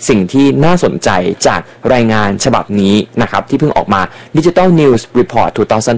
สิ่งที่น่าสนใจจากรายงานฉบับนี้นะครับที่เพิ่งออกมา Digital News Report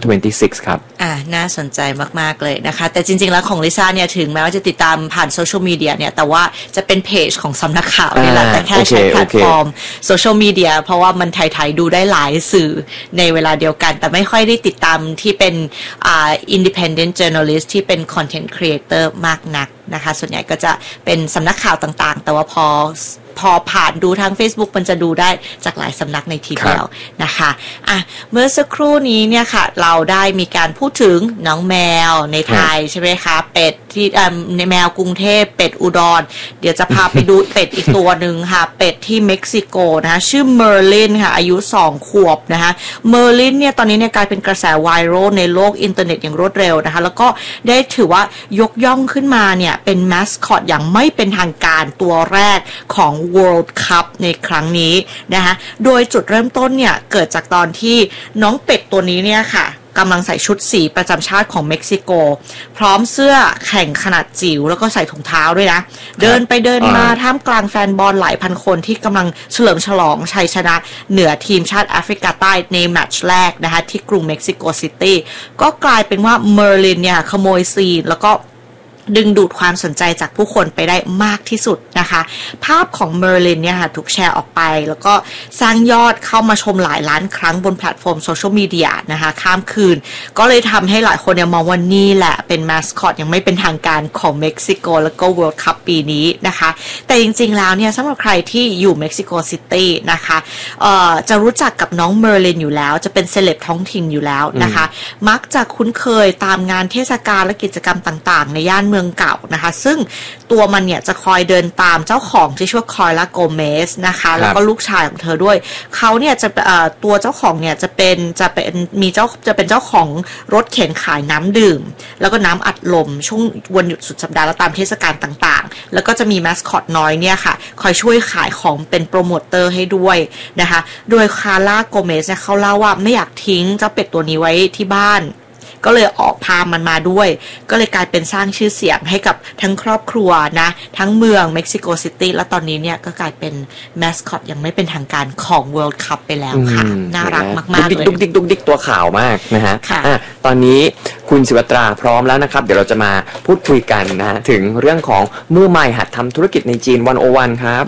2026 ครับน่าสนใจมากๆเลยนะคะแต่จริงๆแล้วของลิซ่าเนี่ยถึงแม้ว่าจะติดตามผ่านโซเชียลมีเดียเนี่ยแต่ว่าจะเป็นเพจของสำนักข่าวนี่แหละแต่แค่ใช้แพลตฟอร์มโซเชียลมีเดียเพราะว่ามันไทยๆดูได้หลายสื่อในเวลาเดียวกันแต่ไม่ค่อยได้ติดตามที่เป็นindependent journalist ที่เป็น content creator มากนักนะคะส่วนใหญ่ก็จะเป็นสำนักข่าวต่างๆแต่ว่าพอผ่านดูทาง Facebook มันจะดูได้จากหลายสำนักในทีเดียวนะคะเมื่อสักครู่นี้เนี่ยค่ะเราได้มีการพูดถึงน้องแมวในไทยใช่ไหมคะเป็ดที่ในแมวกรุงเทพเป็ดอุดรเดี๋ยวจะพาไปดูเป็ดอีกตัวหนึ่งค่ะเป็ดที่เม็กซิโกนะคะชื่อเมอร์ลินค่ะอายุ2 ขวบนะคะเมอร์ลินเนี่ยตอนนี้เนี่ยกลายเป็นกระแสไวรัลในโลกอินเทอร์เน็ตอย่างรวดเร็วนะคะแล้วก็ได้ถือว่ายกย่องขึ้นมาเนี่ยเป็นแมสคอตอย่างไม่เป็นทางการตัวแรกของWorld Cup ในครั้งนี้นะคะโดยจุดเริ่มต้นเนี่ยเกิดจากตอนที่น้องเป็ดตัวนี้เนี่ยค่ะกำลังใส่ชุดสีประจำชาติของเม็กซิโกพร้อมเสื้อแข่งขนาดจิ๋วแล้วก็ใส่ถุงเท้าด้วยนะเดินไปเดินมาท่ามกลางแฟนบอลหลายพันคนที่กำลังเฉลิมฉลองชัยชนะเหนือทีมชาติแอฟริกาใต้ในแมตช์แรกนะคะที่กรุงเม็กซิโกซิตี้ก็กลายเป็นว่าเมอร์ลินเนี่ยขโมยซีนแล้วก็ดึงดูดความสนใจจากผู้คนไปได้มากที่สุดนะคะภาพของเมอร์ลินเนี่ยค่ะถูกแชร์ออกไปแล้วก็สร้างยอดเข้ามาชมหลายล้านครั้งบนแพลตฟอร์มโซเชียลมีเดียนะคะข้ามคืนก็เลยทำให้หลายคนเนี่ยมองว่านี่แหละเป็นมาสคอตยังไม่เป็นทางการของเม็กซิโกแล้วก็ World Cup ปีนี้นะคะแต่จริงๆแล้วเนี่ยสำหรับใครที่อยู่เม็กซิโกซิตี้นะคะจะรู้จักกับน้องเมอร์ลินอยู่แล้วจะเป็นเซเลบท้องถิ่นอยู่แล้วนะคะมักจะคุ้นเคยตามงานเทศกาลและกิจกรรมต่างๆในย่านเมืองเก่านะคะซึ่งตัวมันเนี่ยจะคอยเดินตามเจ้าของที่ชื่อคอยลาโกเมสนะคะแล้วก็ลูกชายของเธอด้วยเขาเนี่ยจะตัวเจ้าของเนี่ยจะเป็นเจ้าของรถเข็นขายน้ำดื่มแล้วก็น้ำอัดลมช่วงวันหยุดสุดสัปดาห์และตามเทศกาลต่างๆแล้วก็จะมีแมสคอตน้อยเนี่ยค่ะคอยช่วยขายของเป็นโปรโมเตอร์ให้ด้วยนะคะโดยคาร่าโกเมสเนี่ยเขาเล่าว่าไม่อยากทิ้งเจ้าเป็ดตัวนี้ไว้ที่บ้านก็เลยออกพามันมาด้วยก็เลยกลายเป็นสร้างชื่อเสียงให้กับทั้งครอบครัวนะทั้งเมืองเม็กซิโกซิตี้และตอนนี้เนี่ยก็กลายเป็นแมสคอตยังไม่เป็นทางการของ World Cup ไปแล้วค่ะน่ารักมากๆเลยดุกดิกตัวขาวมากนะฮะตอนนี้คุณศิวตราพร้อมแล้วนะครับเดี๋ยวเราจะมาพูดคุยกันนะฮะถึงเรื่องของมือใหม่หัดทำธุรกิจในจีน101ครับ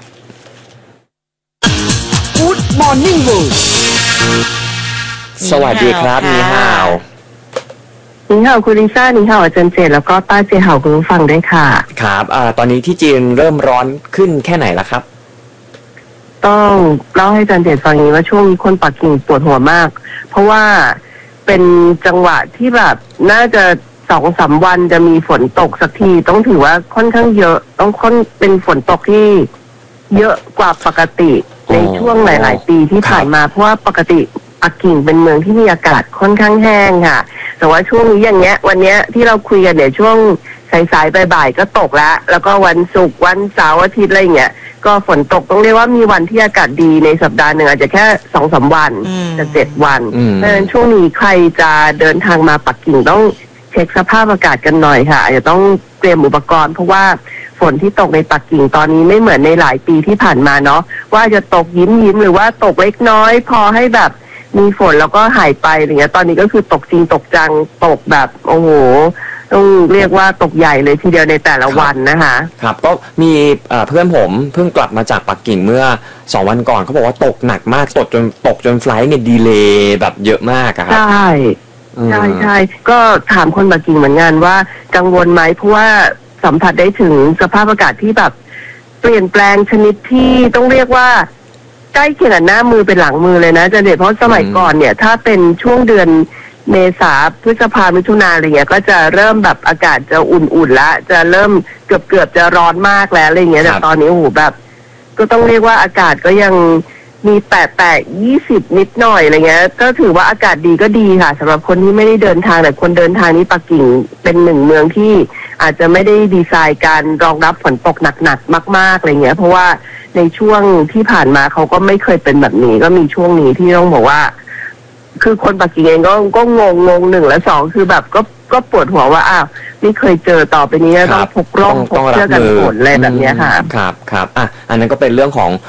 Good Morning World สวัสดีครับนีฮาวนี่ค่ะคุณลิซ่านี่ค่ะอาจารย์เจแล้วก็ป้าเจเห่าคุณผู้ฟังด้วยค่ะครับตอนนี้ที่จีนเริ่มร้อนขึ้นแค่ไหนแล้วครับต้องเล่าให้อาจารย์เจฟังนี้ว่าช่วงนี้คนปักกิ่งปวดหัวมากเพราะว่าเป็นจังหวะที่แบบน่าจะ2-3 วันจะมีฝนตกสักทีต้องถือว่าค่อนข้างเยอะเป็นฝนตกที่เยอะกว่าปกติในช่วงหลายๆปีที่ผ่านมาเพราะว่าปกติปักกิ่งเป็นเมืองที่มีอากาศค่อนข้างแห้งค่ะแต่ว่าช่วงนี้อย่างเงี้ยวันเนี้ยที่เราคุยกันเนี่ยช่วงสายๆบ่ายๆก็ตกแล้วก็วันศุกร์วันเสาร์อาทิตย์อะไรเงี้ยก็ฝนตกต้องเรียกว่ามีวันที่อากาศดีในสัปดาห์หนึ่งอาจจะแค่2-3 วันจะ7 วันเพราะฉะนั้นช่วงนี้ใครจะเดินทางมาปักกิ่งต้องเช็คสภาพอากาศกันหน่อยค่ะอาจจะต้องเตรียมอุปกรณ์เพราะว่าฝนที่ตกในปักกิ่งตอนนี้ไม่เหมือนในหลายปีที่ผ่านมาเนาะว่าจะตกยิ้มหรือว่าตกเล็กน้อยพอให้แบบมีฝนแล้วก็หายไปอะไรเงี้ยตอนนี้ก็คือตกจริงตกจังตกแบบโอ้โหต้องเรียกว่าตกใหญ่เลยทีเดียวในแต่ละวันนะคะครับก็มีเพื่อนผมเพิ่งกลับมาจากปักกิ่งเมื่อ2 วันก่อนเขาบอกว่าตกหนักมากตกจนไฟล์เนี่ยดีเลย์แบบเยอะมากครับใช่ก็ถามคนปักกิ่งเหมือนกันว่ากังวลไหมเพราะว่าสัมผัสได้ถึงสภาพอากาศที่แบบเปลี่ยนแปลงชนิดที่ต้องเรียกว่าใกล้เคียงกับหน้ามือเป็นหลังมือเลยนะจะเด็ดเพราะสมัยก่อนเนี่ยถ้าเป็นช่วงเดือนเมษาพฤษภามิถุนาอะไรเงี้ยก็จะเริ่มแบบอากาศจะอุ่นๆแล้วจะเริ่มเกือบจะร้อนมากแล้วอะไรเงี้ยแต่ตอนนี้โอ้โหแบบก็ต้องเรียกว่าอากาศก็ยังมีแต่20นิดหน่อยอะไรเงี้ยก็ถือว่าอากาศดีก็ดีค่ะสำหรับคนที่ไม่ได้เดินทางแต่คนเดินทางนี้ปักกิ่งเป็นหนึ่งเมืองที่อาจจะไม่ได้ดีไซน์การรองรับฝนตกหนักๆมากๆอะไรเงี้ยเพราะว่าในช่วงที่ผ่านมาเขาก็ไม่เคยเป็นแบบนี้ก็มีช่วงนี้ที่ต้องบอกว่าคือคนปักกิ่งเองก็งง1และ2คือแบบก็ปวดหัวว่าอ้าวไม่เคยเจอต่อไปนี้ต้องพกร่มพกเสื้อกันฝนอะไรแบบนี้ค่ะครับอันนั้นก็เป็นเรื่องของ